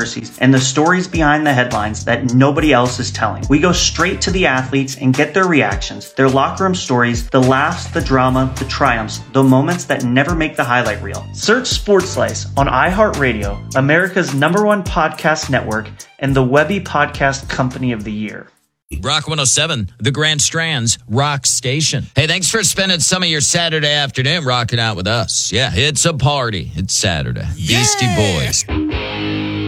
controversies, and the stories behind the headlines that nobody else is telling. We go straight to the athletes and get their reactions, their locker room stories, the laughs, the drama, the triumphs, the moments that never make the highlight reel. Search Sports Slice on iHeartRadio, America's #1 podcast network, and the Webby Podcast Company of the Year. Rock 107, the Grand Strand's Rock Station. Hey, thanks for spending some of your Saturday afternoon rocking out with us. Yeah, it's a party. It's Saturday. Beastie Boys.